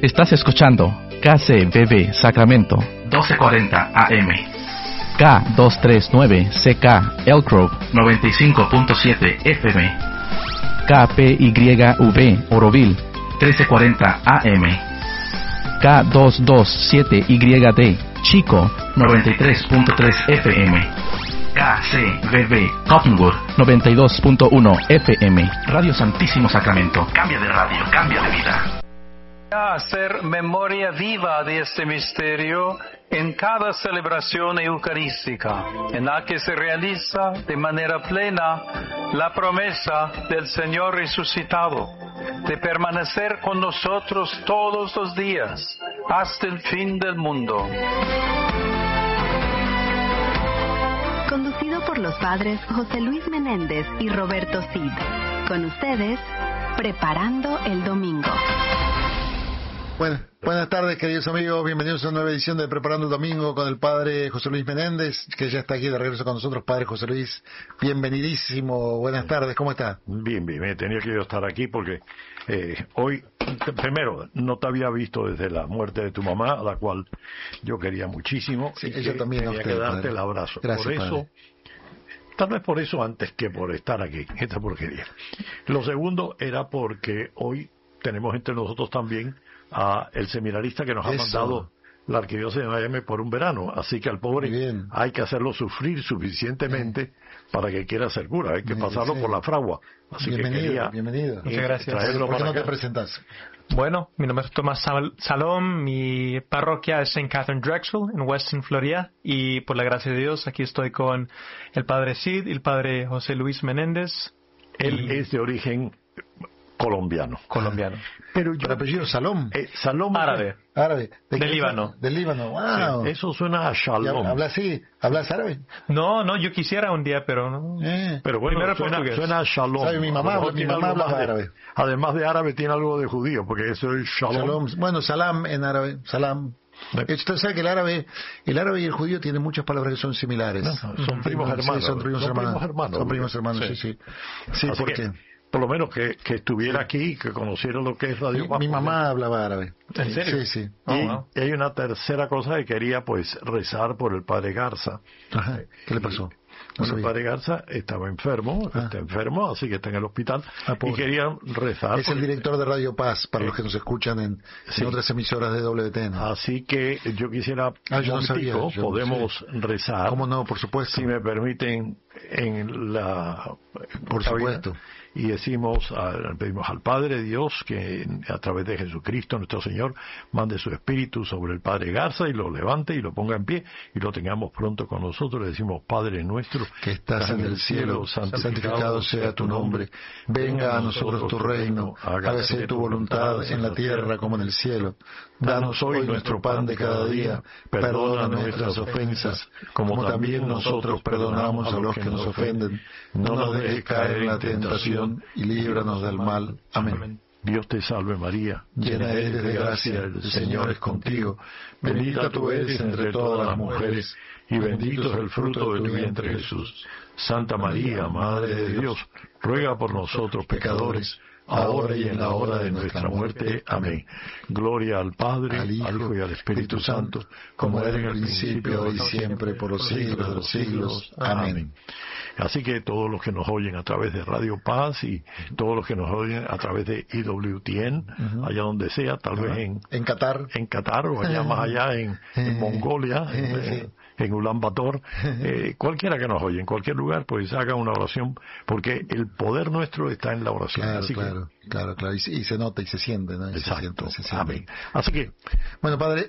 Estás escuchando KCBB Sacramento 1240 AM, K239CK Elk Grove 95.7 FM, KPYV Oroville 1340 AM, K227YD Chico 93.3 FM, KCBB Cottonwood 92.1 FM. Radio Santísimo Sacramento. Cambia de radio, cambia de vida. Hacer memoria viva de este misterio en cada celebración eucarística, en la que se realiza de manera plena la promesa del Señor resucitado de permanecer con nosotros todos los días hasta el fin del mundo. Conducido por los padres José Luis Menéndez y Roberto Cid. Con ustedes, Preparando el Domingo. Buenas tardes, queridos amigos. Bienvenidos a una nueva edición de Preparando el Domingo con el Padre José Luis Menéndez, que ya está aquí de regreso con nosotros. Padre José Luis, bienvenidísimo. Buenas tardes, ¿cómo está? Bien, tenía que yo estar aquí porque hoy, primero, no te había visto desde la muerte de tu mamá, a la cual yo quería muchísimo. Sí, ella también. Tenía que darte el abrazo. Gracias, por eso, padre. Tal vez por eso antes que por estar aquí, esta porquería. Lo segundo era porque hoy tenemos entre nosotros también a el seminarista que nos ha mandado la arquidiócesis de Miami por un verano, así que al pobre hay que hacerlo sufrir suficientemente para que quiera ser cura, hay que pasarlo por la fragua. Así bienvenido. Muchas gracias. ¿Por qué no te presentas? Bueno, mi nombre es Tomás Salom, mi parroquia es St. Catherine Drexel en Weston, Florida, y por la gracia de Dios aquí estoy con el Padre Cid y el Padre José Luis Menéndez. Él es de origen colombiano. Pero yo, apellido Salom. Salom Árabe. Del Líbano. Del Líbano, wow. Sí, eso suena a Shalom. ¿Hablas árabe? No, yo quisiera un día, pero no. Pero bueno, Primero suena a Shalom. ¿Sabe? Mi mamá habla árabe. Además de árabe tiene algo de judío, porque eso es Shalom. Bueno, Salam en árabe, Salam. Usted sabe que el árabe y el judío tienen muchas palabras que son similares. Son primos hermanos. Sí, son primos hermanos. Sí, porque por lo menos que estuviera aquí, que conociera lo que es Radio Paz. Mi mamá hablaba árabe. ¿En serio? Sí. Y hay una tercera cosa que quería pues rezar por el padre Garza. Ajá. ¿Qué le pasó? Bueno, el padre Garza estaba enfermo, así que está en el hospital, y querían rezar. Es el director de Radio Paz, para los que nos escuchan en otras emisoras de WTN. Así que yo quisiera, podemos rezar. ¿Cómo no? Por supuesto. Si me permiten, por supuesto. Y pedimos al Padre Dios que a través de Jesucristo nuestro Señor mande su Espíritu sobre el Padre Garza y lo levante y lo ponga en pie y lo tengamos pronto con nosotros. Le decimos: Padre nuestro que estás en el cielo, santificado sea tu nombre, venga a nosotros tu reino, hágase tu voluntad en la tierra como en el cielo. Danos hoy nuestro pan de cada día, perdona nuestras ofensas, como también nosotros perdonamos a los que nos ofenden. No nos dejes caer en la tentación y líbranos del mal. Amén. Dios te salve María, llena eres de gracia, el Señor es contigo. Bendita tú eres entre todas las mujeres, y bendito es el fruto de tu vientre Jesús. Santa María, Madre de Dios, ruega por nosotros pecadores, ahora y en la hora de nuestra muerte. Amén. Gloria al Padre, al Hijo y al Espíritu Santo, como era en el principio, y siempre, por los siglos de los siglos. Amén. Así que todos los que nos oyen a través de Radio Paz y todos los que nos oyen a través de IWTN, allá donde sea, tal vez en Qatar o allá más allá en Mongolia, en Ulan Bator, cualquiera que nos oye, en cualquier lugar, pues haga una oración, porque el poder nuestro está en la oración. Claro. Y se nota y se siente, ¿no? Exacto. Se siente. Amén. Así que, bueno, padre,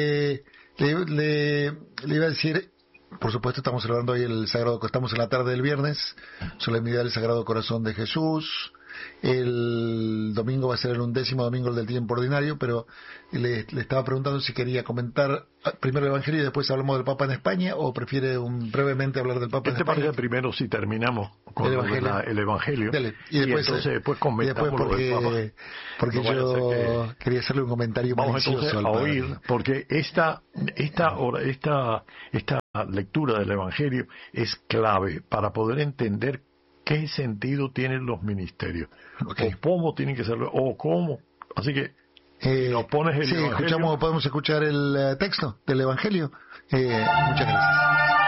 le iba a decir, por supuesto, estamos celebrando hoy estamos en la tarde del viernes, solemnidad del Sagrado Corazón de Jesús. El domingo va a ser el 11º domingo del tiempo ordinario, pero le estaba preguntando si quería comentar primero el Evangelio y después hablamos del Papa en España, o prefiere brevemente hablar del Papa en España. Parece primero si terminamos con el Evangelio. Dale. Y después comentamos porque yo quería hacerle un comentario malicioso al padre. Oír, porque esta lectura del Evangelio es clave para poder entender qué sentido tienen los ministerios, o cómo tienen que ser, o cómo. Así que ¿Nos pones el Evangelio? Podemos escuchar el texto del Evangelio. Muchas gracias.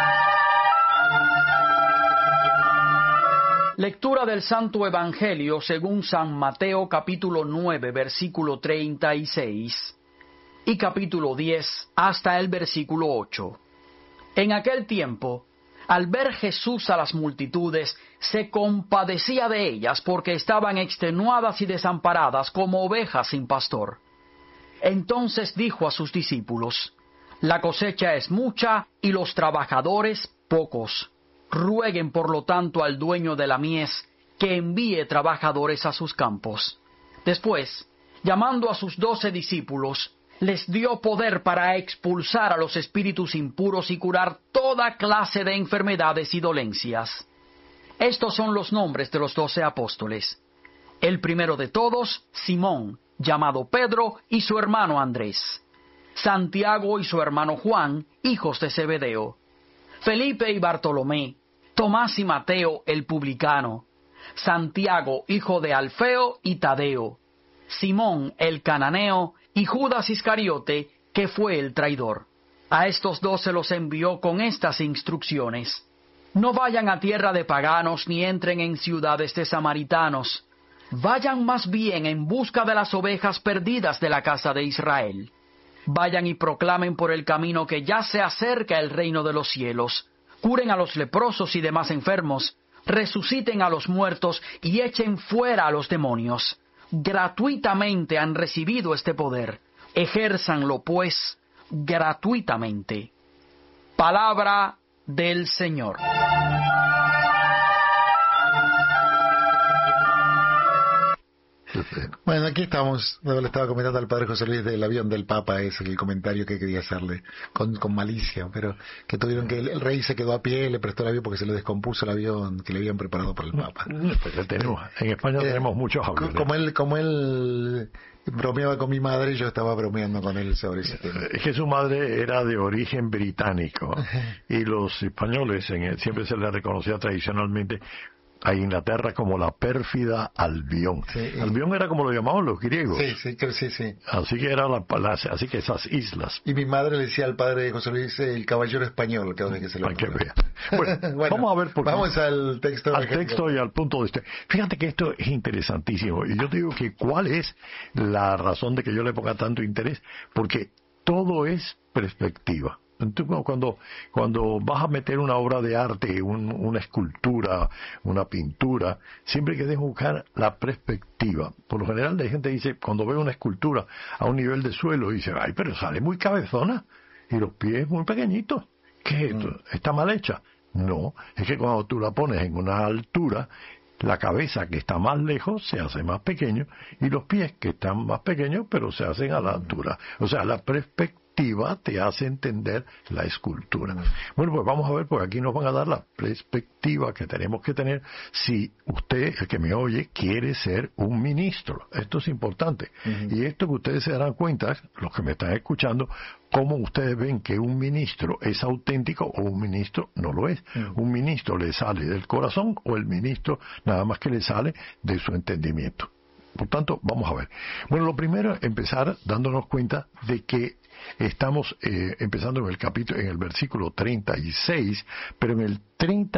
Lectura del Santo Evangelio según San Mateo, capítulo 9, versículo 36 y capítulo 10 hasta el versículo 8. En aquel tiempo, al ver Jesús a las multitudes, se compadecía de ellas porque estaban extenuadas y desamparadas como ovejas sin pastor. Entonces dijo a sus discípulos: La cosecha es mucha y los trabajadores pocos. Rueguen por lo tanto al dueño de la mies que envíe trabajadores a sus campos. Después, llamando a sus 12 discípulos, les dio poder para expulsar a los espíritus impuros y curar toda clase de enfermedades y dolencias. Estos son los nombres de los 12 apóstoles. El primero de todos, Simón, llamado Pedro, y su hermano Andrés. Santiago y su hermano Juan, hijos de Zebedeo. Felipe y Bartolomé, Tomás y Mateo el publicano, Santiago hijo de Alfeo y Tadeo, Simón el cananeo y Judas Iscariote, que fue el traidor. A estos 12 los envió con estas instrucciones: No vayan a tierra de paganos ni entren en ciudades de samaritanos. Vayan más bien en busca de las ovejas perdidas de la casa de Israel. Vayan y proclamen por el camino que ya se acerca el reino de los cielos. Curen a los leprosos y demás enfermos. Resuciten a los muertos y echen fuera a los demonios. Gratuitamente han recibido este poder. Ejérzanlo, pues, gratuitamente. Palabra del Señor. Bueno, aquí estamos. Le estaba comentando al padre José Luis del avión del Papa, es el comentario que quería hacerle con malicia, pero que tuvieron que el rey se quedó a pie, le prestó el avión porque se le descompuso el avión que le habían preparado para el Papa. En España tenemos muchos aviones. Como él bromeaba con mi madre, yo estaba bromeando con él sobre ese tema. Es que su madre era de origen británico y los españoles siempre se les reconocía tradicionalmente a Inglaterra como la pérfida Albión. Sí, Albión era como lo llamaban los griegos. Sí. Así que era así que esas islas. Y mi madre le decía al padre José Luis el caballero español, cada vez que se lo vea. Bueno, vamos a ver vamos al texto. Al texto y al punto de este. Fíjate que esto es interesantísimo. Y yo te digo que ¿cuál es la razón de que yo le ponga tanto interés? Porque todo es perspectiva. Entonces, cuando vas a meter una obra de arte, una escultura, una pintura, siempre hay que buscar la perspectiva. Por lo general la gente dice, cuando ve una escultura a un nivel de suelo, dice, ay, pero sale muy cabezona y los pies muy pequeñitos. ¿Qué es esto? ¿Está mal hecha? No, es que cuando tú la pones en una altura, la cabeza que está más lejos se hace más pequeño y los pies que están más pequeños pero se hacen a la altura. O sea, la perspectiva te hace entender la escultura. Bueno, pues vamos a ver, porque aquí nos van a dar la perspectiva que tenemos que tener si usted, el que me oye, quiere ser un ministro. Esto es importante. Y esto que ustedes se darán cuenta, los que me están escuchando, cómo ustedes ven que un ministro es auténtico o un ministro no lo es. Un ministro le sale del corazón o el ministro nada más que le sale de su entendimiento. Por tanto, vamos a ver. Bueno, lo primero es empezar dándonos cuenta de que estamos empezando en el versículo 36, pero en el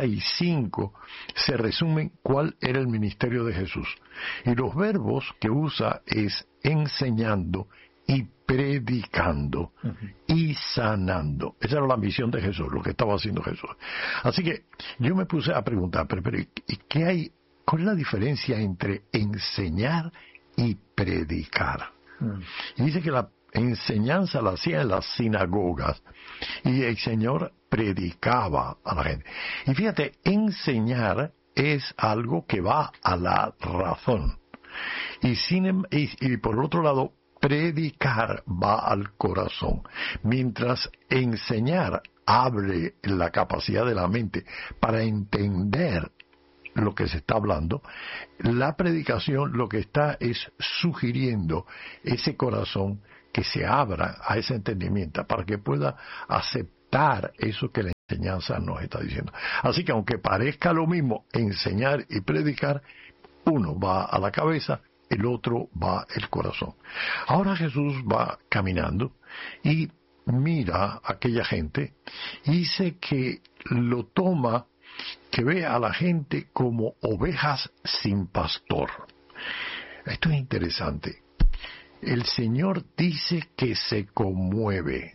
35 se resume cuál era el ministerio de Jesús. Y los verbos que usa es enseñando y predicando y sanando. Esa era la misión de Jesús, lo que estaba haciendo Jesús. Así que yo me puse a preguntar, pero ¿qué hay? ¿Cuál es la diferencia entre enseñar y predicar? Y dice que la enseñanza la hacía en las sinagogas y el Señor predicaba a la gente. Y fíjate, enseñar es algo que va a la razón. Y por otro lado, predicar va al corazón. Mientras enseñar abre la capacidad de la mente para entender lo que se está hablando, la predicación lo que está es sugiriendo ese corazón que se abra a ese entendimiento para que pueda aceptar eso que la enseñanza nos está diciendo. Así que aunque parezca lo mismo enseñar y predicar, uno va a la cabeza el otro va el corazón. Ahora Jesús va caminando y mira a aquella gente y dice que lo toma, que ve a la gente como ovejas sin pastor. Esto es interesante. El Señor dice que se conmueve,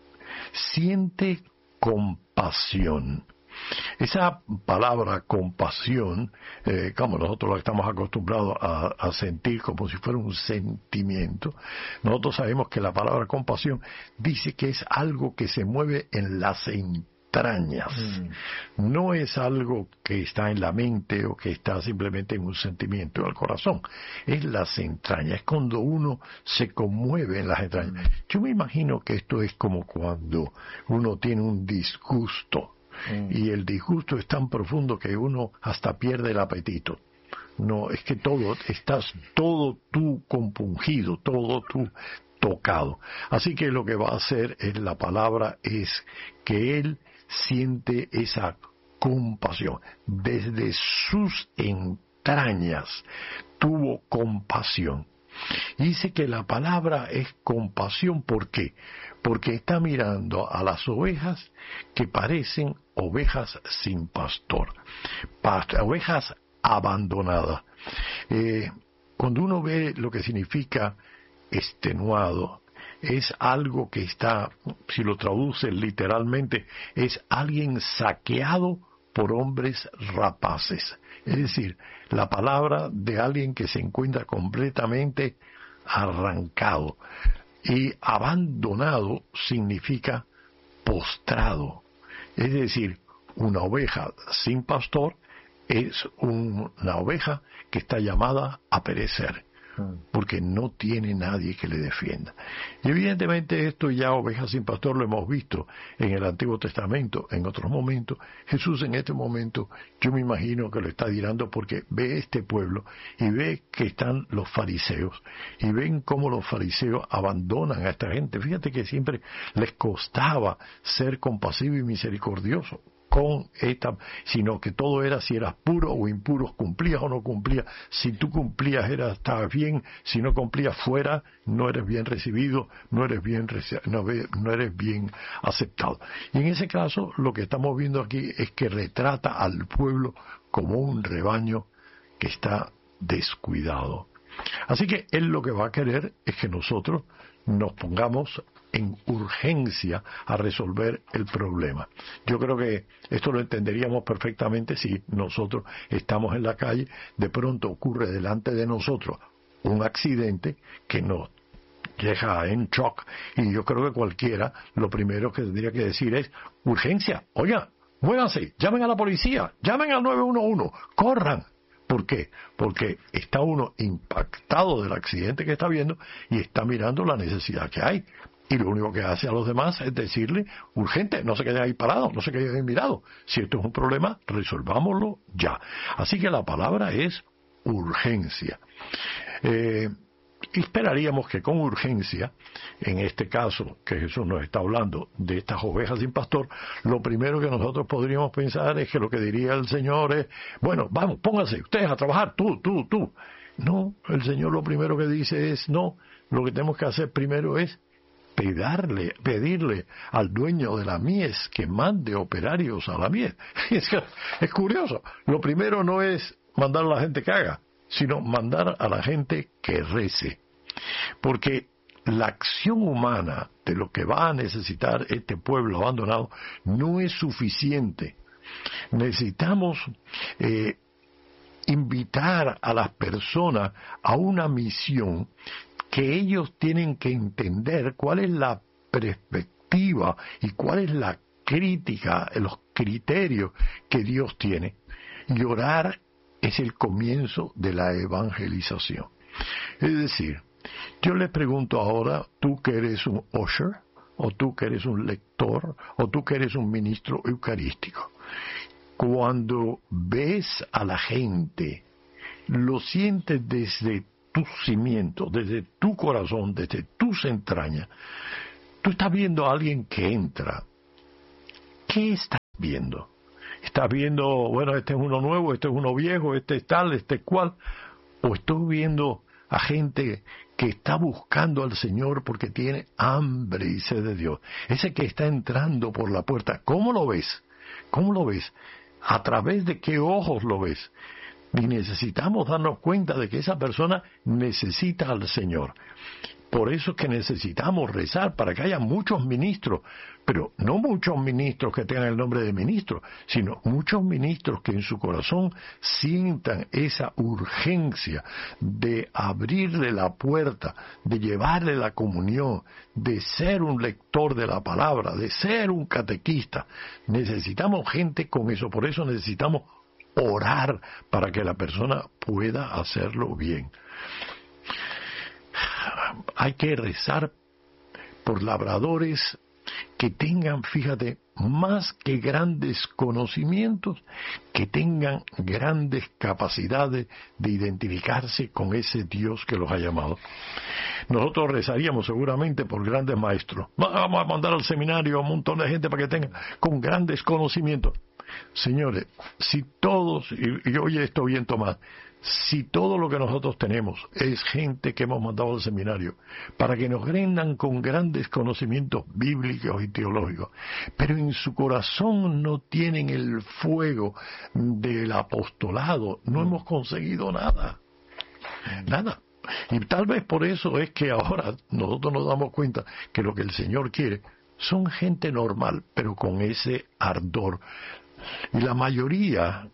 siente compasión. Esa palabra compasión, como nosotros estamos acostumbrados a sentir como si fuera un sentimiento, nosotros sabemos que la palabra compasión dice que es algo que se mueve en las entrañas. No es algo que está en la mente o que está simplemente en un sentimiento del corazón. Es las entrañas, es cuando uno se conmueve en las entrañas. Yo me imagino que esto es como cuando uno tiene un disgusto. Y el disgusto es tan profundo que uno hasta pierde el apetito. No, es que estás todo tú compungido, todo tú tocado. Así que lo que va a hacer la palabra es que él siente esa compasión. Desde sus entrañas tuvo compasión. Y dice que la palabra es compasión, ¿por qué? Porque está mirando a las ovejas que parecen ovejas sin pastor, ovejas abandonadas. Cuando uno ve lo que significa extenuado, es algo que está, si lo traduce literalmente, es alguien saqueado por hombres rapaces. Es decir, la palabra de alguien que se encuentra completamente arrancado. Y abandonado significa postrado. Es decir, una oveja sin pastor es una oveja que está llamada a perecer, porque no tiene nadie que le defienda. Y evidentemente esto ya, ovejas sin pastor, lo hemos visto en el Antiguo Testamento, en otros momentos. Jesús en este momento, yo me imagino que lo está dirando porque ve este pueblo y ve que están los fariseos, y ven cómo los fariseos abandonan a esta gente. Fíjate que siempre les costaba ser compasivo y misericordioso con esta, sino que todo era si eras puro o impuro, cumplías o no cumplías. Si tú cumplías estabas bien, si no cumplías fuera, no eres bien recibido, no eres bien aceptado. Y en ese caso lo que estamos viendo aquí es que retrata al pueblo como un rebaño que está descuidado. Así que él lo que va a querer es que nosotros nos pongamos en urgencia a resolver el problema. Yo creo que esto lo entenderíamos perfectamente si nosotros estamos en la calle, de pronto ocurre delante de nosotros un accidente que nos deja en shock, y yo creo que cualquiera lo primero que tendría que decir es urgencia, oigan, muévanse, llamen a la policía, llamen al 911, corran. ¿Por qué? Porque está uno impactado del accidente que está viendo y está mirando la necesidad que hay. Y lo único que hace a los demás es decirle, urgente, no se queden ahí parados, no se queden ahí mirados. Si esto es un problema, resolvámoslo ya. Así que la palabra es urgencia. Esperaríamos que con urgencia, en este caso que Jesús nos está hablando de estas ovejas sin pastor, lo primero que nosotros podríamos pensar es que lo que diría el Señor es, bueno, vamos, pónganse ustedes a trabajar, tú. No, el Señor lo primero que dice es, no, lo que tenemos que hacer primero es pedirle al dueño de la mies que mande operarios a la mies. Es curioso, lo primero no es mandar a la gente que haga, sino mandar a la gente que rece. Porque la acción humana de lo que va a necesitar este pueblo abandonado no es suficiente. Necesitamos invitar a las personas a una misión que ellos tienen que entender cuál es la perspectiva y cuál es la crítica, los criterios que Dios tiene. Y orar es el comienzo de la evangelización. Es decir, yo les pregunto ahora, tú que eres un usher, o tú que eres un lector, o tú que eres un ministro eucarístico, cuando ves a la gente, lo sientes desde tus cimientos, desde tu corazón, desde tus entrañas. Tú estás viendo a alguien que entra. ¿Qué estás viendo? ¿Estás viendo, bueno, este es uno nuevo, este es uno viejo, este es tal, este es cual? ¿O estoy viendo a gente que está buscando al Señor porque tiene hambre y sed de Dios. Ese que está entrando por la puerta, ¿cómo lo ves? ¿Cómo lo ves? ¿A través de qué ojos lo ves? Y necesitamos darnos cuenta de que esa persona necesita al Señor. Por eso es que necesitamos rezar para que haya muchos ministros, pero no muchos ministros que tengan el nombre de ministro, sino muchos ministros que en su corazón sientan esa urgencia de abrirle la puerta, de llevarle la comunión, de ser un lector de la palabra, de ser un catequista. Necesitamos gente con eso, por eso necesitamos orar para que la persona pueda hacerlo bien. Hay que rezar por labradores que tengan, fíjate, más que grandes conocimientos, que tengan grandes capacidades de identificarse con ese Dios que los ha llamado. Nosotros rezaríamos seguramente por grandes maestros. Vamos a mandar al seminario a un montón de gente para que tengan con grandes conocimientos. Señores, si todos, y oye esto bien Tomás, si todo lo que nosotros tenemos es gente que hemos mandado al seminario para que nos rindan con grandes conocimientos bíblicos y teológicos, pero en su corazón no tienen el fuego del apostolado, no hemos conseguido nada. Y tal vez por eso es que ahora nosotros nos damos cuenta que lo que el Señor quiere son gente normal, pero con ese ardor. Y la mayoría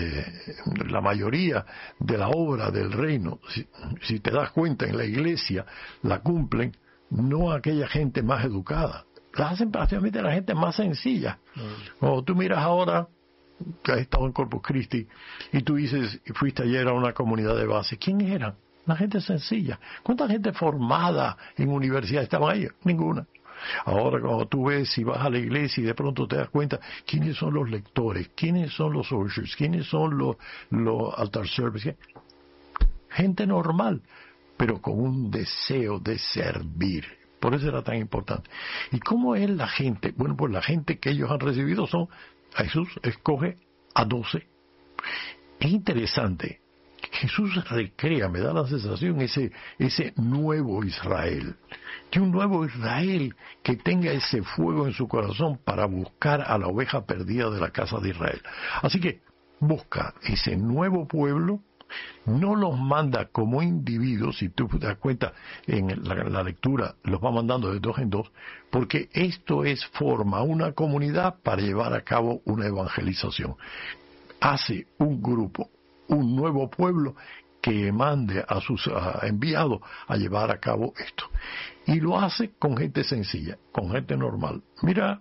de la obra del reino, si te das cuenta, en la iglesia la cumplen no aquella gente más educada, la hacen prácticamente la gente más sencilla. Cuando tú miras ahora, que has estado en Corpus Christi, y tú dices, fuiste ayer a una comunidad de base, ¿quién eran? Una gente sencilla. ¿Cuánta gente formada en universidad estaban ahí? Ninguna. Ahora cuando tú ves y vas a la iglesia y de pronto te das cuenta quiénes son los lectores, quiénes son los ushers, quiénes son los altar service, gente normal, pero con un deseo de servir. Por eso era tan importante. ¿Y cómo es la gente? Bueno, pues la gente que ellos han recibido Jesús escoge a 12. Es interesante. Jesús recrea, me da la sensación, ese nuevo Israel. Que un nuevo Israel que tenga ese fuego en su corazón para buscar a la oveja perdida de la casa de Israel. Así que busca ese nuevo pueblo, no los manda como individuos, si tú te das cuenta en la lectura, los va mandando de 2 en 2, porque esto forma una comunidad para llevar a cabo una evangelización. Hace un grupo, un nuevo pueblo que mande a sus enviados a llevar a cabo esto. Y lo hace con gente sencilla, con gente normal. Mira,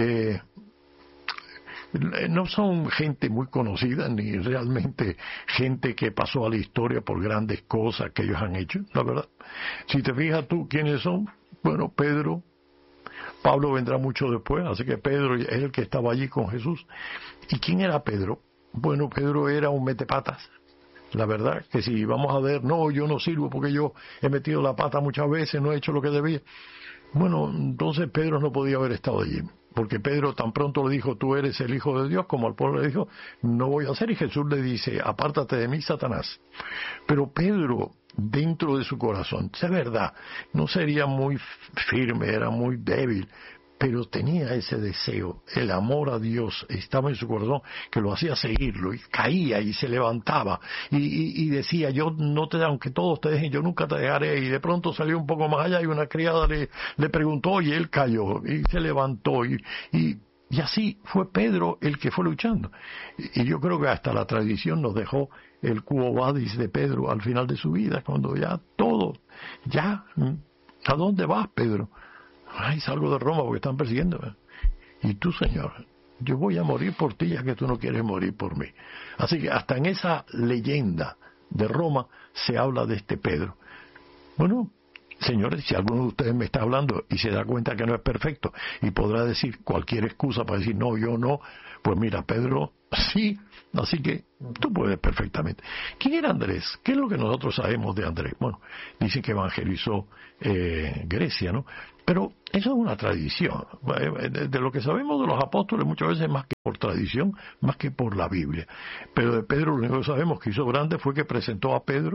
no son gente muy conocida, ni realmente gente que pasó a la historia por grandes cosas que ellos han hecho, la verdad. Si te fijas tú quiénes son, bueno, Pedro, Pablo vendrá mucho después, así que Pedro es el que estaba allí con Jesús. ¿Y quién era Pedro? Bueno, Pedro era un metepatas. La verdad que si vamos a ver, no, yo no sirvo porque yo he metido la pata muchas veces, no he hecho lo que debía. Bueno, entonces Pedro no podía haber estado allí, porque Pedro tan pronto le dijo, tú eres el Hijo de Dios, como al pueblo le dijo, no voy a hacer, y Jesús le dice, apártate de mí, Satanás. Pero Pedro, dentro de su corazón, es verdad, no sería muy firme, era muy débil, pero tenía ese deseo, el amor a Dios estaba en su corazón, que lo hacía seguirlo, y caía y se levantaba, y decía, yo no te, aunque todos te dejen, yo nunca te dejaré, y de pronto salió un poco más allá, y una criada le preguntó, y él cayó, y se levantó, y así fue Pedro el que fue luchando. Y yo creo que hasta la tradición nos dejó el quo vadis de Pedro al final de su vida, cuando ya todo, ¿a dónde vas, Pedro? Ay, salgo de Roma porque están persiguiéndome. Y tú, Señor, yo voy a morir por ti ya que tú no quieres morir por mí. Así que hasta en esa leyenda de Roma se habla de este Pedro. Bueno, señores, si alguno de ustedes me está hablando y se da cuenta que no es perfecto y podrá decir cualquier excusa para decir no, yo no, pues mira, Pedro sí, así que tú puedes perfectamente. ¿Quién era Andrés? ¿Qué es lo que nosotros sabemos de Andrés? Bueno, dicen que evangelizó Grecia, ¿no? Pero eso es una tradición. De lo que sabemos de los apóstoles muchas veces más que por tradición, más que por la Biblia. Pero de Pedro lo único que sabemos que hizo grande fue que presentó a Pedro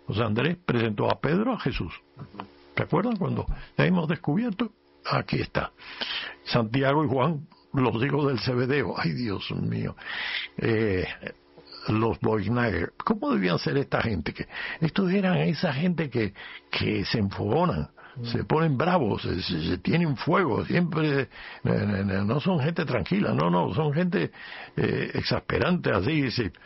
O sea, Andrés presentó a Pedro a Jesús. ¿Se acuerdan? Cuando hemos descubierto, aquí está. Santiago y Juan, los hijos del Zebedeo. Ay, Dios mío. Los Boignager. ¿Cómo debían ser esta gente? Estos eran esa gente que se enfogonan, se ponen bravos, se tienen fuego, siempre no son gente tranquila, no, son gente exasperante, así.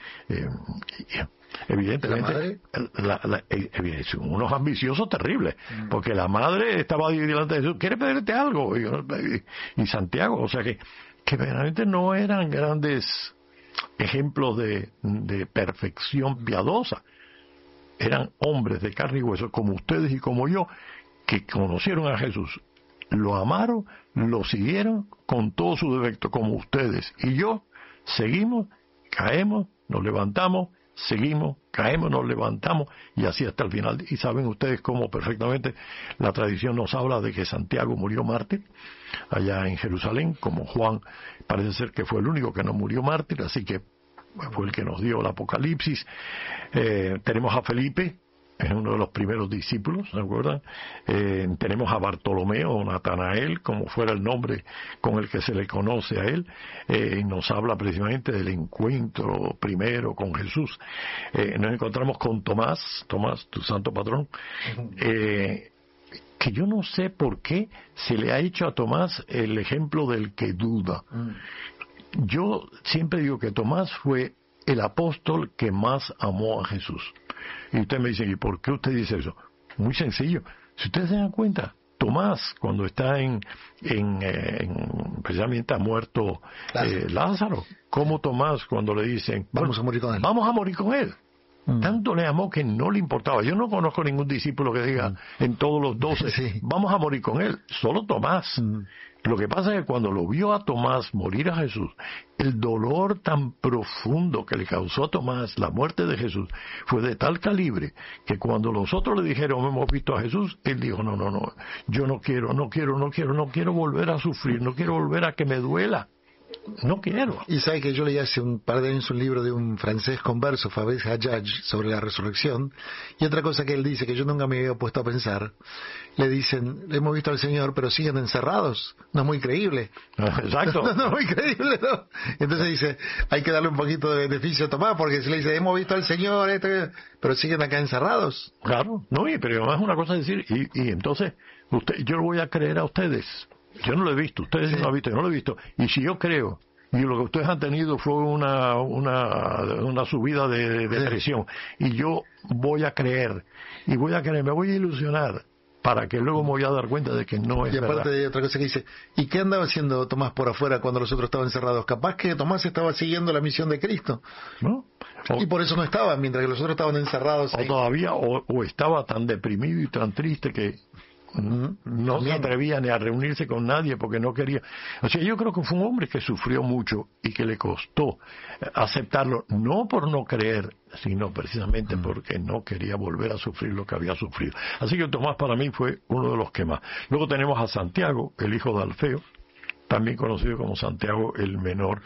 Evidentemente, son unos ambiciosos terribles, porque la madre estaba ahí delante de Jesús, ¿quiere pedirte algo? Y Santiago, o sea que verdaderamente no eran grandes ejemplos de perfección piadosa, eran hombres de carne y hueso, como ustedes y como yo, que conocieron a Jesús, lo amaron, lo siguieron con todo su defecto, como ustedes y yo, seguimos, caemos, nos levantamos, seguimos, caemos, nos levantamos, y así hasta el final. Y saben ustedes cómo perfectamente la tradición nos habla de que Santiago murió mártir allá en Jerusalén, como Juan parece ser que fue el único que no murió mártir, así que fue el que nos dio el Apocalipsis. Tenemos a Felipe, es uno de los primeros discípulos, ¿se acuerdan? Tenemos a Bartolomeo o Natanael, como fuera el nombre con el que se le conoce a él, nos habla precisamente del encuentro primero con Jesús. Nos encontramos con Tomás, tu santo patrón, que yo no sé por qué se le ha hecho a Tomás el ejemplo del que duda. Yo siempre digo que Tomás fue el apóstol que más amó a Jesús. Y usted me dice, ¿y por qué usted dice eso? Muy sencillo. Si ustedes se dan cuenta, Tomás, cuando está precisamente ha muerto Lázaro, ¿cómo Tomás cuando le dicen, vamos a morir con él? Vamos a morir con él. Tanto le amó que no le importaba. Yo no conozco ningún discípulo que diga en todos los 12, vamos a morir con él. Solo Tomás. Lo que pasa es que cuando lo vio a Tomás morir a Jesús, el dolor tan profundo que le causó a Tomás la muerte de Jesús fue de tal calibre que cuando los otros le dijeron hemos visto a Jesús, él dijo no, yo no quiero volver a sufrir, no quiero volver a que me duela. No quiero. Y sabe que yo leí hace un par de años un libro de un francés converso, Fabrice Hajjaj, sobre la resurrección, y otra cosa que él dice que yo nunca me había puesto a pensar, le dicen, hemos visto al Señor pero siguen encerrados, no es muy creíble. Exacto. No es muy creíble, ¿no? Entonces dice, hay que darle un poquito de beneficio a Tomás, porque si le dice, hemos visto al Señor, pero siguen acá encerrados. Claro, no, pero además una cosa es decir, y entonces yo lo voy a creer a ustedes. Yo no lo he visto, ustedes no lo han visto, yo no lo he visto. Y si yo creo, y lo que ustedes han tenido fue una subida de presión, y yo voy a creer, me voy a ilusionar, para que luego me voy a dar cuenta de que no es verdad. Y aparte de otra cosa que dice, ¿y qué andaba haciendo Tomás por afuera cuando los otros estaban encerrados? Capaz que Tomás estaba siguiendo la misión de Cristo, ¿no? Y por eso no estaba, mientras que los otros estaban encerrados ahí. O todavía, o estaba tan deprimido y tan triste que no se atrevía ni a reunirse con nadie porque no quería. O sea, yo creo que fue un hombre que sufrió mucho y que le costó aceptarlo, no por no creer, sino precisamente porque no quería volver a sufrir lo que había sufrido. Así que Tomás para mí fue uno de los que más. Luego tenemos a Santiago, el hijo de Alfeo, también conocido como Santiago el Menor.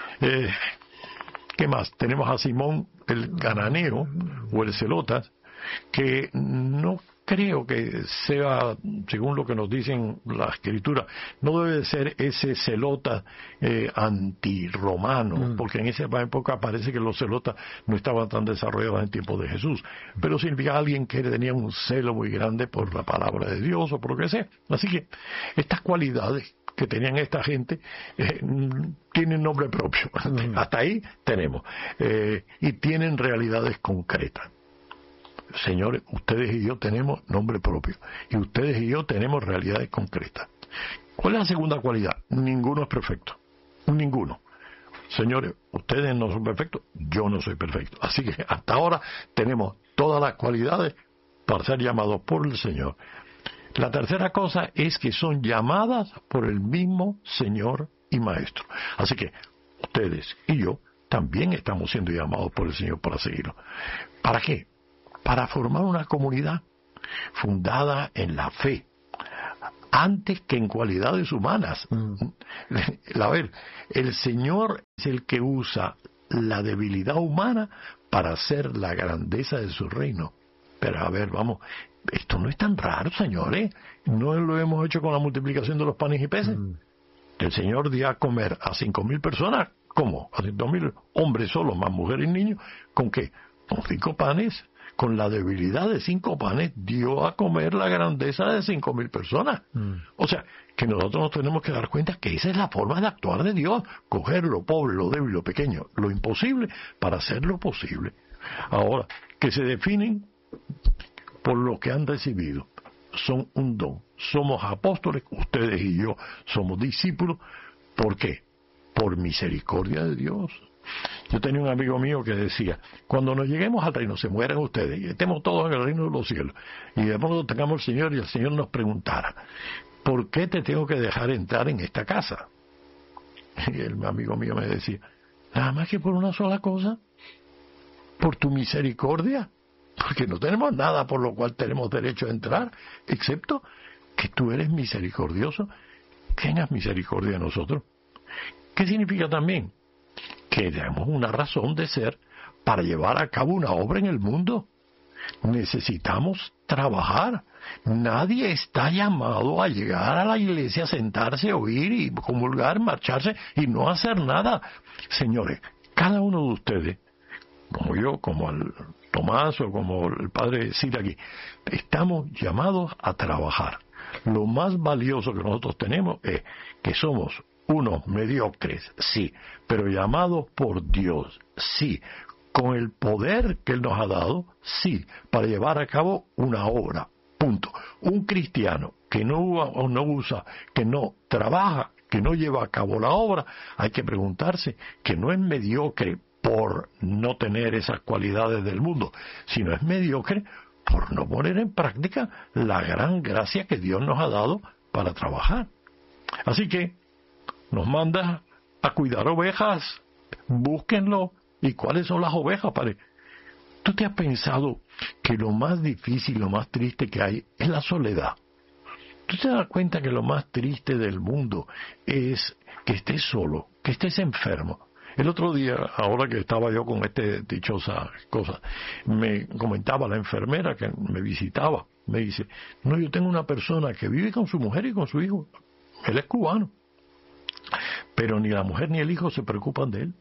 ¿Qué más? Tenemos a Simón el Cananeo o el Celotas, que no creo que sea, según lo que nos dicen la escritura, no debe de ser ese celota antirromano, porque en esa época parece que los celotas no estaban tan desarrollados en tiempos de Jesús, pero significa alguien que tenía un celo muy grande por la palabra de Dios o por lo que sea. Así que estas cualidades que tenían esta gente tienen nombre propio. Hasta ahí tenemos. Y tienen realidades concretas. Señores, ustedes y yo tenemos nombre propio y ustedes y yo tenemos realidades concretas. ¿Cuál es la segunda cualidad? Ninguno es perfecto, ninguno. Señores, ustedes no son perfectos, yo no soy perfecto. Así que hasta ahora tenemos todas las cualidades para ser llamados por el Señor. La tercera cosa es que son llamadas por el mismo Señor y Maestro. Así que ustedes y yo también estamos siendo llamados por el Señor para seguirlo. ¿Para qué? Para formar una comunidad fundada en la fe, antes que en cualidades humanas. A ver, el Señor es el que usa la debilidad humana para hacer la grandeza de su reino. pero a ver, vamos, esto no es tan raro, señores. No lo hemos hecho con la multiplicación de los panes y peces. El Señor dio a comer a 5,000 personas. ¿Cómo? A 5,000 hombres solos, más mujeres y niños. ¿Con qué? Con 5 panes. Con la debilidad de 5 panes dio a comer la grandeza de 5,000 personas. O sea, que nosotros nos tenemos que dar cuenta que esa es la forma de actuar de Dios. Coger lo pobre, lo débil, lo pequeño, lo imposible para hacer lo posible. Ahora, que se definen por lo que han recibido. Son un don. Somos apóstoles, ustedes y yo somos discípulos. ¿Por qué? Por misericordia de Dios. Yo tenía un amigo mío que decía, cuando nos lleguemos al reino, se mueran ustedes y estemos todos en el reino de los cielos, y de pronto tengamos al Señor y el Señor nos preguntara, ¿por qué te tengo que dejar entrar en esta casa? Y el amigo mío me decía, nada más que por una sola cosa, por tu misericordia, porque no tenemos nada por lo cual tenemos derecho a entrar, excepto que tú eres misericordioso, tengas misericordia de nosotros. ¿Qué significa también? Que tenemos una razón de ser para llevar a cabo una obra en el mundo. Necesitamos trabajar. Nadie está llamado a llegar a la iglesia, sentarse, oír y comulgar, marcharse y no hacer nada. Señores, cada uno de ustedes, como yo, como el Tomás o como el padre Cid aquí, estamos llamados a trabajar. Lo más valioso que nosotros tenemos es que somos unos mediocres, sí, pero llamados por Dios, sí, con el poder que Él nos ha dado, sí, para llevar a cabo una obra, punto. Un cristiano que no usa, que no trabaja, que no lleva a cabo la obra, hay que preguntarse que no es mediocre por no tener esas cualidades del mundo, sino es mediocre por no poner en práctica la gran gracia que Dios nos ha dado para trabajar. Así que nos manda a cuidar ovejas, búsquenlo. ¿Y cuáles son las ovejas, padre? ¿Tú te has pensado que lo más difícil, lo más triste que hay es la soledad? ¿Tú te das cuenta que lo más triste del mundo es que estés solo, que estés enfermo? El otro día, ahora que estaba yo con dichosa cosa, me comentaba la enfermera que me visitaba, me dice, no, yo tengo una persona que vive con su mujer y con su hijo, él es cubano, pero ni la mujer ni el hijo se preocupan de él.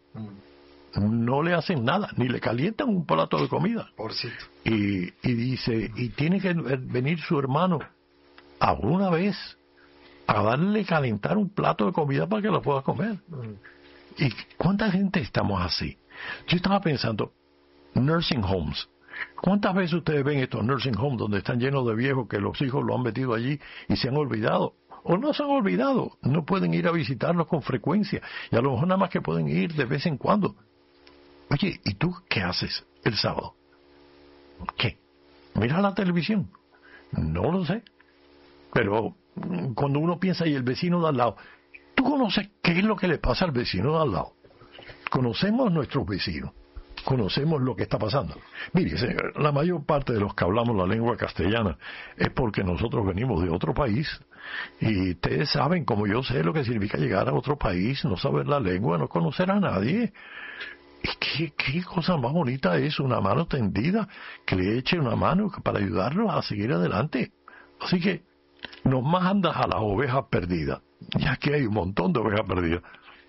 No le hacen nada, ni le calientan un plato de comida. Y dice, y tiene que venir su hermano alguna vez a darle calentar un plato de comida para que lo pueda comer. ¿Y cuánta gente estamos así? Yo estaba pensando, nursing homes. ¿Cuántas veces ustedes ven estos nursing homes donde están llenos de viejos que los hijos lo han metido allí y se han olvidado? O no se han olvidado, no pueden ir a visitarlos con frecuencia y a lo mejor nada más que pueden ir de vez en cuando. Oye, ¿y tú qué haces el sábado? ¿Qué? ¿Miras la televisión? No lo sé. Pero cuando uno piensa, y el vecino de al lado, ¿tú conoces qué es lo que le pasa al vecino de al lado? Conocemos nuestros vecinos, conocemos lo que está pasando. Mire, señor, la mayor parte de los que hablamos la lengua castellana es porque nosotros venimos de otro país. Y ustedes saben, como yo sé, lo que significa llegar a otro país, no saber la lengua, no conocer a nadie. ¿Y qué cosa más bonita es una mano tendida, que le eche una mano para ayudarlos a seguir adelante? Así que nos mandas a las ovejas perdidas, ya que hay un montón de ovejas perdidas.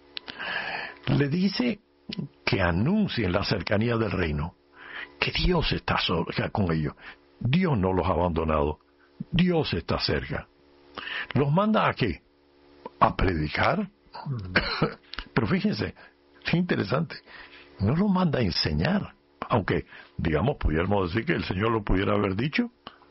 Le dice que anuncien la cercanía del reino, que Dios está con ellos. Dios no los ha abandonado, Dios está cerca. ¿Los manda a qué? ¿A predicar? Pero fíjense, qué interesante, no los manda a enseñar, aunque, digamos, pudiéramos decir que el Señor lo pudiera haber dicho.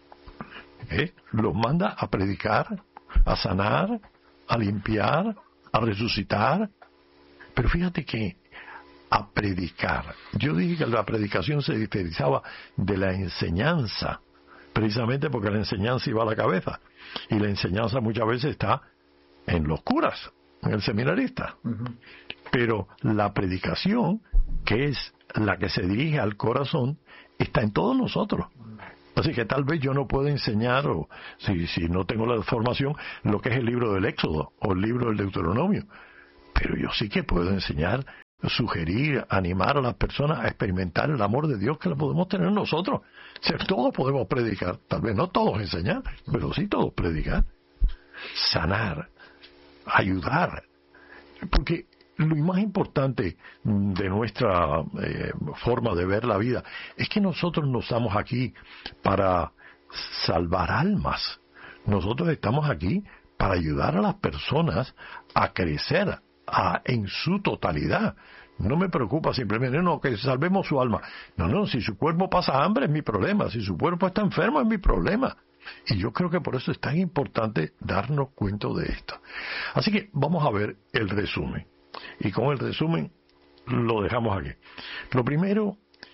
Los manda a predicar, a sanar, a limpiar, a resucitar. Pero fíjate que a predicar, yo dije que la predicación se diferenciaba de la enseñanza, precisamente porque la enseñanza iba a la cabeza, y la enseñanza muchas veces está en los curas, en el seminarista. Pero la predicación, que es la que se dirige al corazón, está en todos nosotros. Así que tal vez yo no puedo enseñar, o si no tengo la formación, lo que es el libro del Éxodo o el libro del Deuteronomio, pero yo sí que puedo enseñar sugerir, animar a las personas a experimentar el amor de Dios que lo podemos tener nosotros. O sea, todos podemos predicar, tal vez no todos enseñar, pero sí todos predicar, sanar, ayudar, porque lo más importante de nuestra forma de ver la vida es que nosotros no estamos aquí para salvar almas. Nosotros estamos aquí para ayudar a las personas a crecer en su totalidad. No me preocupa simplemente que salvemos su alma. No, si su cuerpo pasa hambre es mi problema, si su cuerpo está enfermo es mi problema. Y yo creo que por eso es tan importante darnos cuenta de esto. Así que vamos a ver el resumen. Y con el resumen lo dejamos aquí. Lo primero,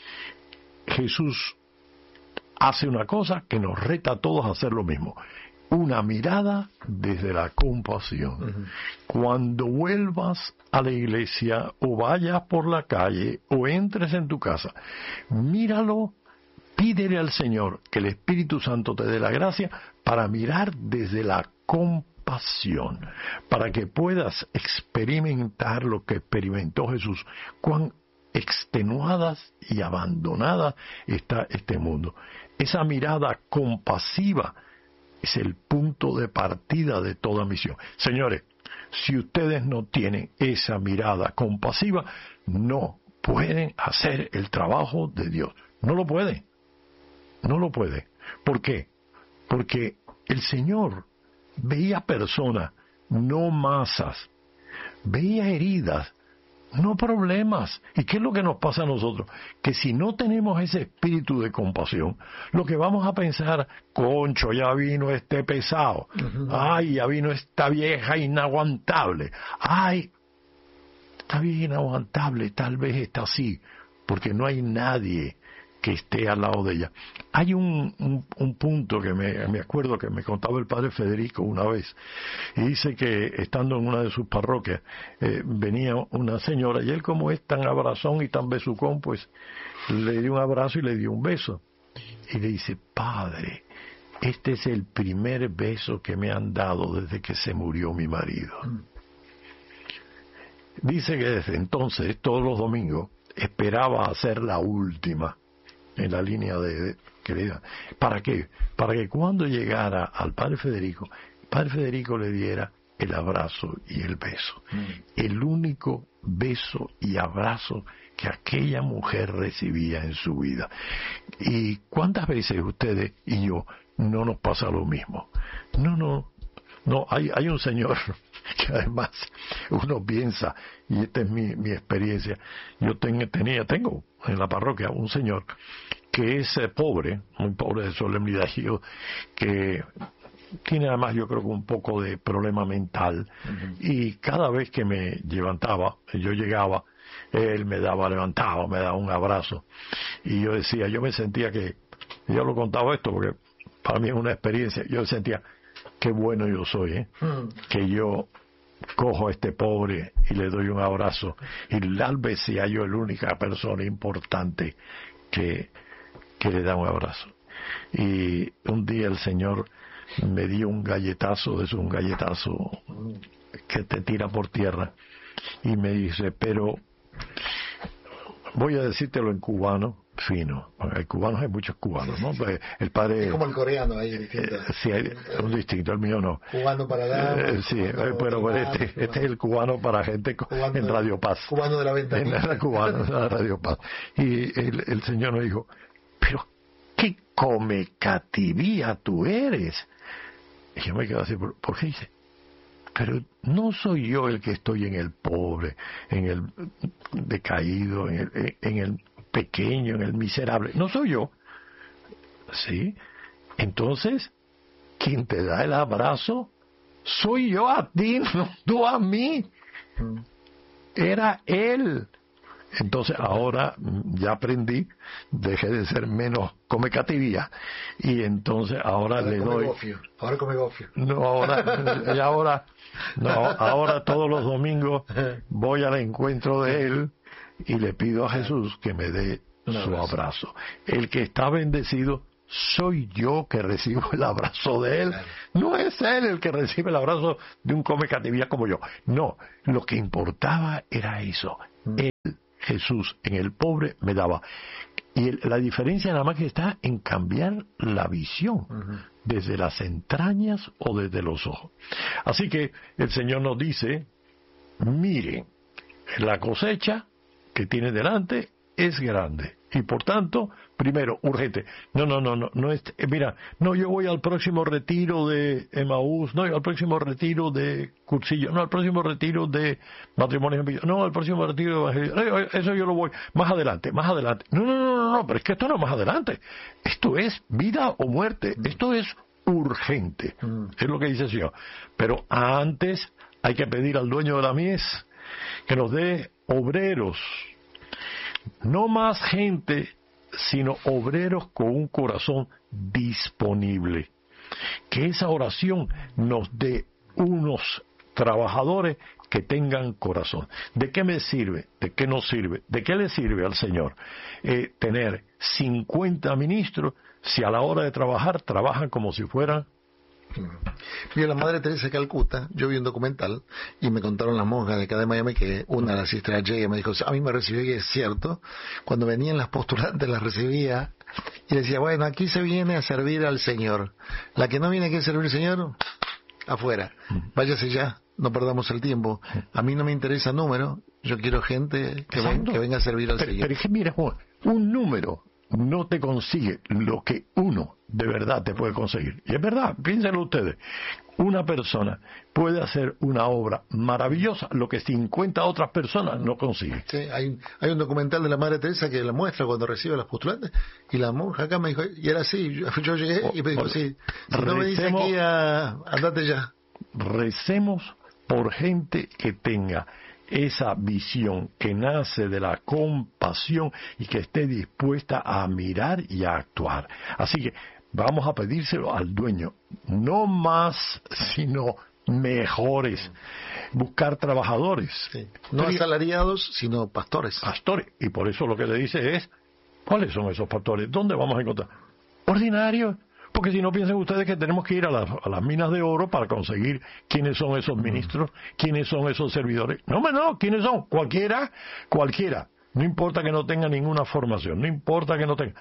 Jesús hace una cosa que nos reta a todos a hacer lo mismo. Una mirada desde la compasión. Uh-huh. Cuando vuelvas a la iglesia o vayas por la calle o entres en tu casa, míralo, pídele al Señor que el Espíritu Santo te dé la gracia para mirar desde la compasión, para que puedas experimentar lo que experimentó Jesús, cuán extenuadas y abandonadas está este mundo. Esa mirada compasiva es el punto de partida de toda misión. Señores, si ustedes no tienen esa mirada compasiva, no pueden hacer el trabajo de Dios. No lo pueden. No lo pueden. ¿Por qué? Porque el Señor veía personas, no masas. Veía heridas, no problemas. ¿Y qué es lo que nos pasa a nosotros? Que si no tenemos ese espíritu de compasión, lo que vamos a pensar, concho, ya vino este pesado, ay, ya vino esta vieja inaguantable, ay, esta vieja inaguantable tal vez está así, porque no hay nadie que esté al lado de ella. Hay un punto que me acuerdo que me contaba el padre Federico una vez, y dice que estando en una de sus parroquias venía una señora, y él, como es tan abrazón y tan besucón, pues le dio un abrazo y le dio un beso, y le dice: padre, este es el primer beso que me han dado desde que se murió mi marido. Dice que desde entonces, todos los domingos, esperaba hacer la última en la línea de querida. ¿Para qué? Para que cuando llegara al padre Federico le diera el abrazo y el beso. El único beso y abrazo que aquella mujer recibía en su vida. ¿Y cuántas veces ustedes y yo no nos pasa lo mismo? No, hay un señor que además uno piensa, y esta es mi experiencia, yo tengo en la parroquia un señor que es pobre, muy pobre de solemnidad, que tiene además, yo creo que un poco de problema mental, y cada vez que me levantaba, yo llegaba, él me levantaba, me daba un abrazo, y yo decía, yo me sentía que, yo lo contaba esto porque para mí es una experiencia, yo sentía, qué bueno yo soy, que yo cojo a este pobre y le doy un abrazo, y tal vez sea yo la única persona importante que le da un abrazo. Y un día el Señor me dio un galletazo que te tira por tierra, y me dice: pero voy a decírtelo en cubano fino. Hay cubanos, hay muchos cubanos, ¿no? El padre, es como el coreano, hay distintos. Sí, hay un distinto, el mío no. Cubano para dar. Sí, pero este es el cubano para gente en Radio Paz. Cubano de la venta. Cubano de la Radio Paz. Y el Señor nos dijo: pero qué comecativía tú eres. Y yo me quedo así, ¿por qué? Dice: pero no soy yo el que estoy en el pobre, en el decaído, en el pequeño, en el miserable. No soy yo. ¿Sí? Entonces, quien te da el abrazo soy yo a ti, no tú a mí. Era él. Entonces ahora ya aprendí, dejé de ser menos comecativía, y entonces ahora le doy. Ahora come gofio. Ahora todos los domingos voy al encuentro de él y le pido a Jesús que me dé su abrazo. El que está bendecido soy yo que recibo el abrazo de él. No es él el que recibe el abrazo de un comecativía como yo. No, lo que importaba era eso. Jesús, en el pobre me daba. Y la diferencia nada más que está en cambiar la visión, desde las entrañas o desde los ojos. Así que el Señor nos dice, miren, la cosecha que tiene delante es grande. Y por tanto, primero, urgente. No es, yo voy al próximo retiro de Emaús, no, al próximo retiro de Cursillo, no, al próximo retiro de Matrimonio, no, al próximo retiro de Evangelio, eso yo lo voy, más adelante. No, pero es que esto no es más adelante. Esto es vida o muerte, esto es urgente, es lo que dice el Señor. Pero antes hay que pedir al dueño de la mies que nos dé obreros. No más gente, sino obreros con un corazón disponible. Que esa oración nos dé unos trabajadores que tengan corazón. ¿De qué me sirve? ¿De qué nos sirve? ¿De qué le sirve al Señor tener 50 ministros si a la hora de trabajar trabajan como si fueran? Mira, la Madre Teresa de Calcuta, yo vi un documental y me contaron las monjas de acá de Miami que una de las sisters Jay me dijo, a mí me recibió, y es cierto, cuando venían las postulantes las recibía y decía, bueno, aquí se viene a servir al Señor, la que no viene aquí a servir al Señor, afuera, váyase ya, no perdamos el tiempo, a mí no me interesa número, yo quiero gente que venga a servir al Señor. Pero es que mira, Juan, un número no te consigue lo que uno de verdad te puede conseguir. Y es verdad, piénsenlo ustedes. Una persona puede hacer una obra maravillosa, lo que 50 otras personas no consiguen. Sí, hay un documental de la Madre Teresa que la muestra cuando recibe a los postulantes, y la monja acá me dijo, y era así, yo llegué y me dijo, sí, si no me dice aquí, andate ya. Recemos por gente que tenga esa visión que nace de la compasión y que esté dispuesta a mirar y a actuar. Así que vamos a pedírselo al dueño, no más, sino mejores. Buscar trabajadores. Sí. No asalariados, sino pastores. Pastores. Y por eso lo que le dice es, ¿cuáles son esos pastores? ¿Dónde vamos a encontrar? Ordinarios. Porque si no, piensen ustedes que tenemos que ir a las minas de oro para conseguir quiénes son esos ministros, quiénes son esos servidores. No, ¿quiénes son? Cualquiera. No importa que no tenga ninguna formación, no importa.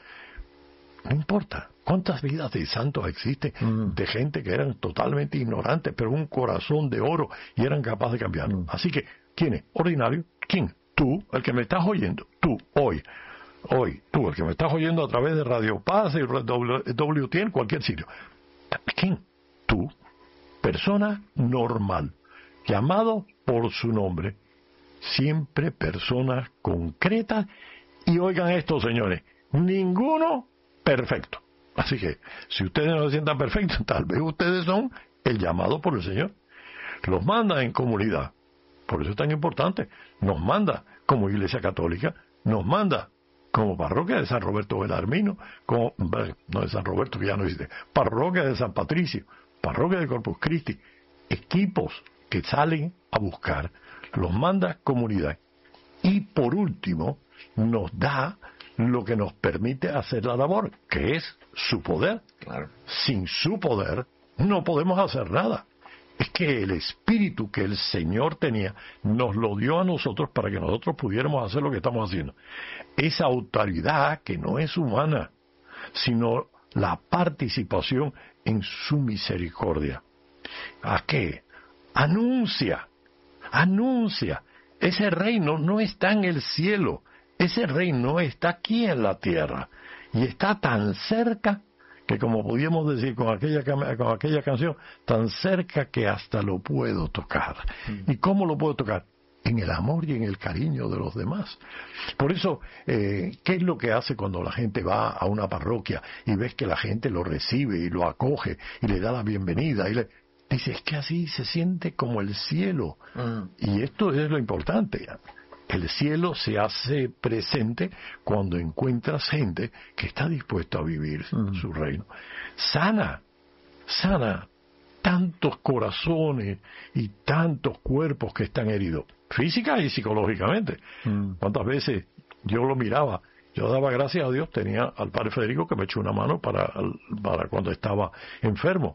¿Cuántas vidas de santos existen de gente que eran totalmente ignorantes, pero un corazón de oro y eran capaces de cambiar? Así que, ¿quién es? Ordinario. ¿Quién? Tú, el que me estás oyendo. Tú, hoy, tú, el que me estás oyendo a través de Radio Paz y WT en cualquier sitio. ¿Quién? Tú, persona normal, llamado por su nombre, siempre personas concretas, y oigan esto, señores, ninguno perfecto. Así que, si ustedes no se sientan perfectos, tal vez ustedes son el llamado por el Señor. Los manda en comunidad, por eso es tan importante, nos manda como Iglesia Católica, nos manda como parroquia de San Roberto Belarmino, no de San Roberto que ya no existe, parroquia de San Patricio, parroquia de Corpus Christi, equipos que salen a buscar, los manda comunidad. Y por último, nos da lo que nos permite hacer la labor, que es su poder. Claro. Sin su poder no podemos hacer nada. Es que el espíritu que el Señor tenía nos lo dio a nosotros para que nosotros pudiéramos hacer lo que estamos haciendo. Esa autoridad que no es humana, sino la participación en su misericordia. ¿A qué? Anuncia. Ese reino no está en el cielo, ese reino está aquí en la tierra y está tan cerca que, como podíamos decir con aquella canción, tan cerca que hasta lo puedo tocar. ¿Y cómo lo puedo tocar? En el amor y en el cariño de los demás. Por eso, ¿qué es lo que hace cuando la gente va a una parroquia y ves que la gente lo recibe y lo acoge y le da la bienvenida y le dice, es que así se siente como el cielo? Y esto es lo importante. El cielo se hace presente cuando encuentras gente que está dispuesta a vivir su reino. Sana tantos corazones y tantos cuerpos que están heridos, física y psicológicamente. ¿Cuántas veces yo lo miraba? Yo daba gracias a Dios, tenía al padre Federico que me echó una mano para cuando estaba enfermo.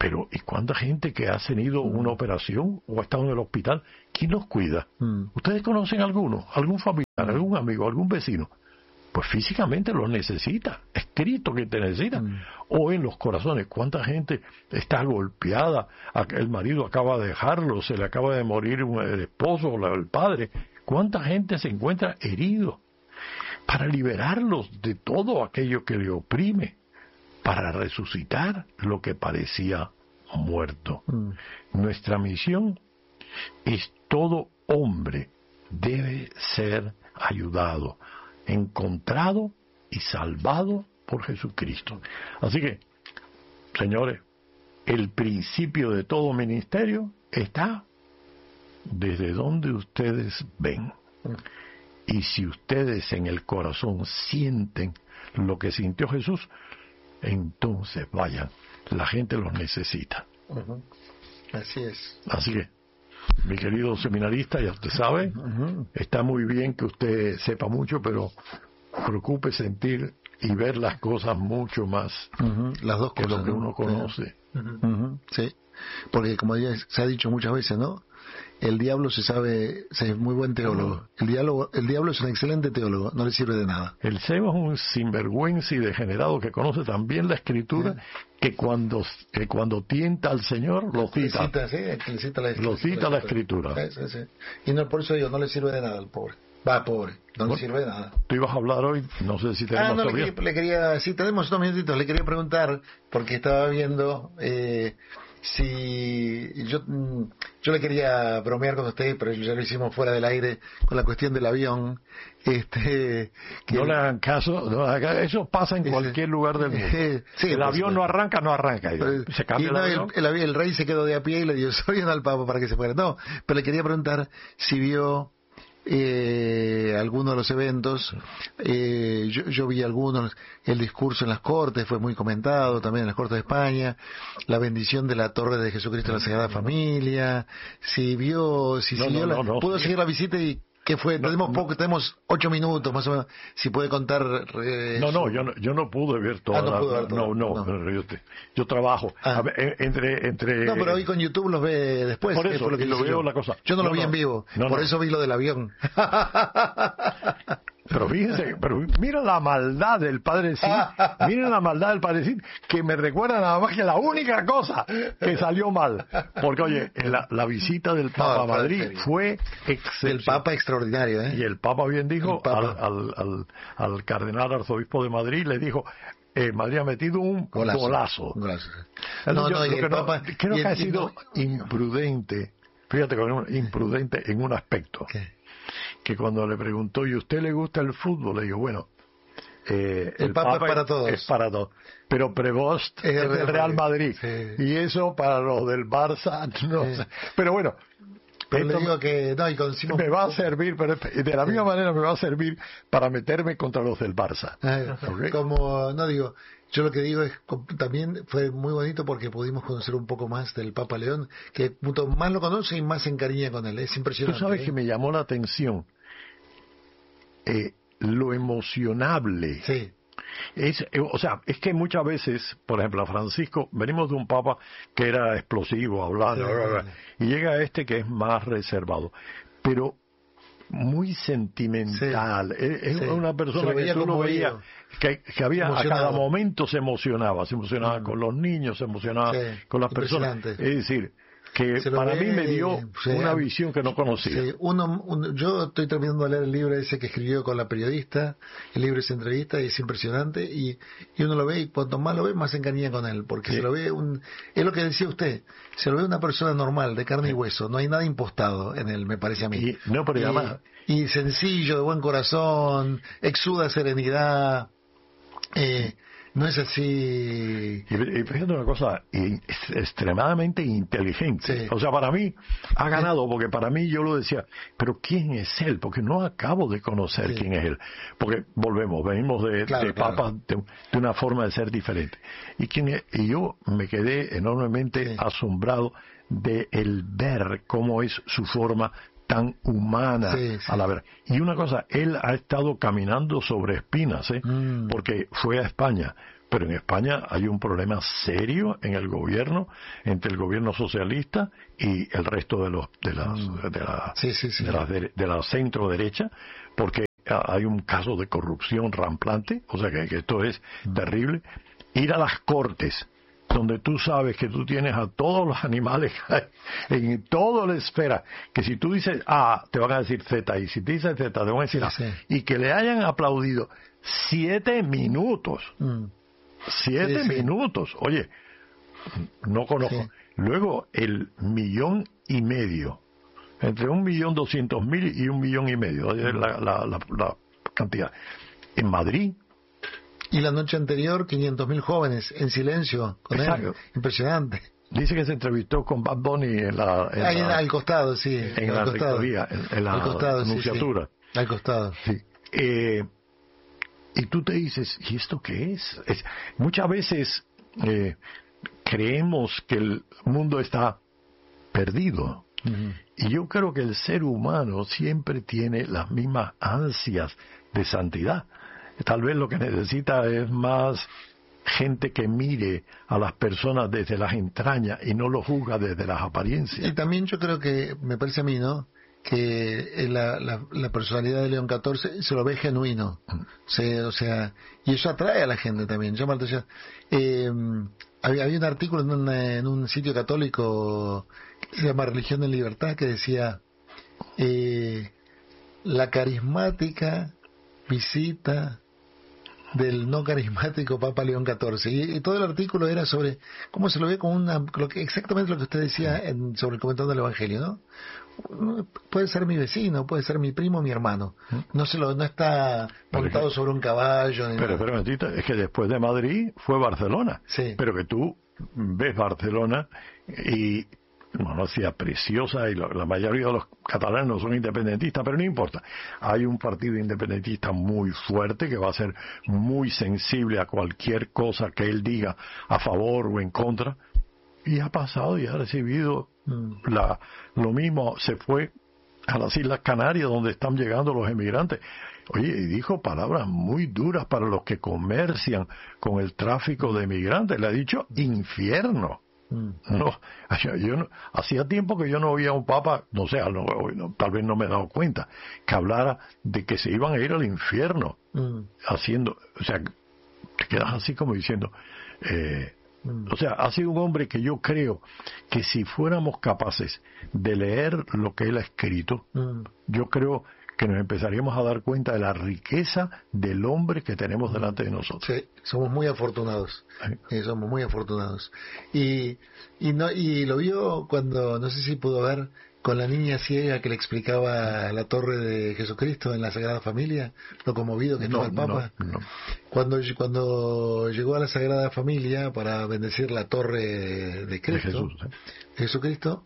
Pero, ¿y cuánta gente que ha tenido una operación o ha estado en el hospital? ¿Quién los cuida? ¿Ustedes conocen alguno? ¿Algún familiar, algún amigo, algún vecino? Pues físicamente los necesita, escrito que te necesita. O en los corazones, ¿cuánta gente está golpeada? El marido acaba de dejarlo, se le acaba de morir el esposo o el padre. ¿Cuánta gente se encuentra herido? Para liberarlos de todo aquello que le oprime, para resucitar lo que parecía muerto. Nuestra misión es: todo hombre debe ser ayudado, encontrado y salvado por Jesucristo. Así que, señores, el principio de todo ministerio está desde donde ustedes ven. Y si ustedes en el corazón sienten lo que sintió Jesús, entonces vayan, la gente los necesita. Así es. Así que, mi querido seminarista, ya usted sabe, está muy bien que usted sepa mucho, pero preocupe sentir y ver las cosas mucho más las dos que cosas, lo que uno conoce. Sí, porque como ya se ha dicho muchas veces, ¿no? El diablo es muy buen teólogo. El diablo es un excelente teólogo, no le sirve de nada. El Seba es un sinvergüenza y degenerado que conoce también la Escritura, que cuando tienta al Señor lo cita. Lo cita la Escritura. Sí. Y no, por eso digo, no le sirve de nada al pobre. Pobre, no le sirve de nada. Tú ibas a hablar hoy, no sé si tenemos sí, tenemos 2 minutitos. Le quería preguntar, porque estaba viendo si yo le quería bromear con usted, pero ya lo hicimos fuera del aire con la cuestión del avión. Que no le hagan caso, eso pasa en cualquier lugar del mundo. El avión no arranca. Se cambia el avión. El rey se quedó de a pie y le dio soy al Papa para que se fuera. No, pero le quería preguntar si vio algunos de los eventos. Yo vi algunos. El discurso en las Cortes fue muy comentado, también en las Cortes de España, la bendición de la Torre de Jesucristo de la Sagrada Familia. Pudo seguir la visita y ¿qué fue? Tenemos 8 minutos más o menos. Si puede contar. Yo no pude ver todo. Yo trabajo. Entre. No, pero hoy con YouTube los ve después. Por eso, lo veo la cosa. Yo no lo vi en vivo. Por eso vi lo del avión. Pero fíjense, mira la maldad del Padre Cid, que me recuerda nada más que la única cosa que salió mal. Porque, oye, la visita del Papa a Madrid fue excepcional. El Papa extraordinario, ¿eh? Y el Papa bien dijo al cardenal arzobispo de Madrid, le dijo: Madrid ha metido un golazo. Creo que ha sido imprudente, fíjate, imprudente en un aspecto. ¿Qué? Que cuando le preguntó: ¿y a usted le gusta el fútbol? Le digo: bueno, el Papa es para todos. Es para todos. Pero Prevost es del Real Madrid. Sí. Y eso para los del Barça, no sé. Pero bueno, pero le digo que me va a servir, pero de la misma manera me va a servir para meterme contra los del Barça. ¿Okay? Yo lo que digo es, también fue muy bonito porque pudimos conocer un poco más del Papa León, que cuanto más lo conoce y más se encariña con él. Es impresionante. Tú sabes que me llamó la atención lo emocionable. Sí. Es que muchas veces, por ejemplo, a Francisco, venimos de un Papa que era explosivo, hablando, y llega este que es más reservado, pero muy sentimental. Es una persona que tú lo veías, que había emocionado. A cada momento se emocionaba con los niños, se emocionaba con las personas. Es decir, que para mí me dio una visión que no conocía. Sí, yo estoy terminando de leer el libro ese que escribió con la periodista, el libro es entrevista y es impresionante, y uno lo ve y cuanto más lo ve más se encariña con él, porque se lo ve es lo que decía usted, se lo ve una persona normal, de carne y hueso, no hay nada impostado en él, me parece a mí. Y sencillo, de buen corazón, exuda serenidad. No es así. Y fíjate una cosa, extremadamente inteligente. Sí. O sea, para mí ha ganado, porque para mí yo lo decía, pero ¿quién es él? Porque no acabo de conocer quién es él. Porque venimos de papas de una forma de ser diferente. Y yo me quedé enormemente asombrado de el ver cómo es su forma tan humana a la verdad. Y una cosa, él ha estado caminando sobre espinas, porque fue a España, pero en España hay un problema serio en el gobierno, entre el gobierno socialista y el resto de la centro derecha, porque hay un caso de corrupción rampante, o sea que esto es terrible. Ir a las cortes, donde tú sabes que tú tienes a todos los animales en toda la esfera, que si tú dices A, te van a decir Z, y si te dices Z, te van a decir A, y que le hayan aplaudido 7 minutos. 7 minutos. Oye, no conozco. Sí. Luego, el 1,5 millones, entre 1.200.000 y 1,5 millones, la cantidad. En Madrid. Y la noche anterior, 500.000 jóvenes en silencio con él. Impresionante. Dice que se entrevistó con Bad Bunny al costado, sí. En la rectoría, en la anunciatura. Sí. Al costado. Sí. Y tú te dices, ¿y esto qué es? Muchas veces creemos que el mundo está perdido. Uh-huh. Y yo creo que el ser humano siempre tiene las mismas ansias de santidad. Tal vez lo que necesita es más gente que mire a las personas desde las entrañas y no lo juzga desde las apariencias. Y también yo creo que, me parece a mí, ¿no?, que la personalidad de León XIV se lo ve genuino. O sea, y eso atrae a la gente también. Llama la atención. Había un artículo en un sitio católico que se llama Religión en Libertad, que decía la carismática visita del no carismático Papa León XIV, y todo el artículo era sobre cómo se lo ve como exactamente lo que usted decía sobre el comentando del Evangelio, ¿no? Puede ser mi vecino, puede ser mi primo, mi hermano, no está montado sobre un caballo ni pero un momentito, es que después de Madrid fue Barcelona, sí. Pero que tú ves Barcelona y una ciudad preciosa, y la mayoría de los catalanes no son independentistas, pero no importa. Hay un partido independentista muy fuerte que va a ser muy sensible a cualquier cosa que él diga a favor o en contra, y ha pasado y ha recibido lo mismo. Se fue a las Islas Canarias, donde están llegando los emigrantes. Oye, y dijo palabras muy duras para los que comercian con el tráfico de emigrantes. Le ha dicho infierno. No, yo no, hacía tiempo que yo no oía a un papa, no sé, tal vez no me he dado cuenta, que hablara de que se iban a ir al infierno, haciendo, o sea, te quedas así como diciendo, o sea, ha sido un hombre que yo creo que si fuéramos capaces de leer lo que él ha escrito, yo creo que nos empezaríamos a dar cuenta de la riqueza del hombre que tenemos delante de nosotros. Sí, somos muy afortunados. Somos muy afortunados. Y lo vio cuando, no sé si pudo ver, con la niña ciega que le explicaba la torre de Jesucristo en la Sagrada Familia, lo conmovido que estaba el Papa. No. Cuando llegó a la Sagrada Familia para bendecir la torre de Cristo, Jesucristo,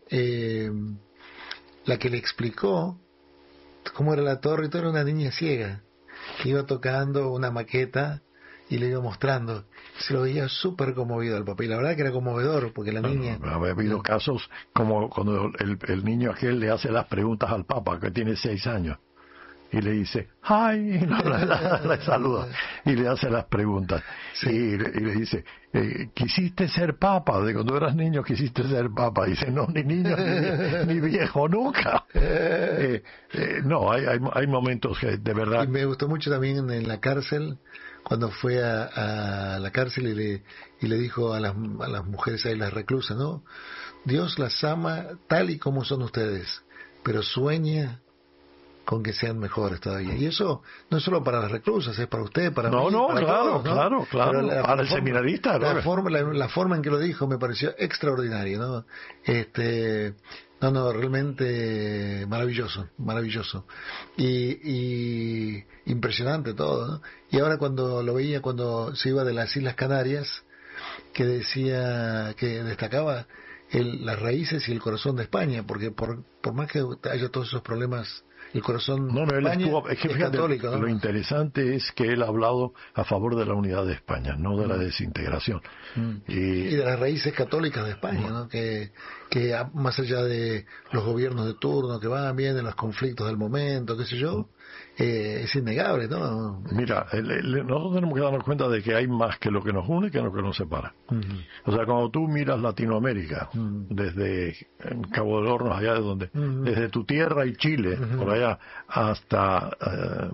la que le explicó cómo era la torre y todo, era una niña ciega que iba tocando una maqueta y le iba mostrando. Se lo veía súper conmovido al papá, y la verdad que era conmovedor, porque la niña... Había habido casos como cuando el niño aquel le hace las preguntas al Papa, que tiene 6 años, y le dice ¡ay! Y le saluda y le hace las preguntas, sí. y le dice ¿quisiste ser papa? De cuando eras niño quisiste ser papa. Dice no, ni niño ni viejo nunca. No, hay momentos que de verdad. Y me gustó mucho también en la cárcel, cuando fue a la cárcel y le dijo a las mujeres ahí, las reclusas, ¿no? Dios las ama tal y como son ustedes, pero sueña con que sean mejores todavía. Y eso no es solo para las reclusas, es para usted, para mí, para todos, ¿no? Claro, para el seminarista. La forma en que lo dijo me pareció extraordinaria, ¿no? Realmente maravilloso. Y impresionante todo, ¿no? Y ahora cuando lo veía, cuando se iba de las Islas Canarias, que decía, que destacaba las raíces y el corazón de España, porque por más que haya todos esos problemas el corazón No, él España estuvo, es que fíjate, católico, ¿no? lo interesante es que él ha hablado a favor de la unidad de España, no de la desintegración. Y de las raíces católicas de España, ¿no? Que más allá de los gobiernos de turno que van, vienen los conflictos del momento, qué sé yo, es innegable, ¿no? Mira, nosotros tenemos que darnos cuenta de que hay más que lo que nos une que lo que nos separa. O sea, cuando tú miras Latinoamérica, desde Cabo del Hornos, allá de donde, desde tu tierra y Chile, por allá, hasta